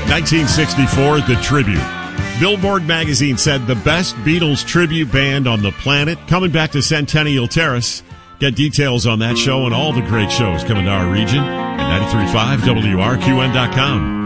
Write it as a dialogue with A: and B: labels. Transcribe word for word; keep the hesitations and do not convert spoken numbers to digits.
A: nineteen sixty-four, The Tribute. Billboard magazine said the best Beatles tribute band on the planet, coming back to Centennial Terrace. Get details on that show and all the great shows coming to our region at ninety-three point five W R Q N dot com.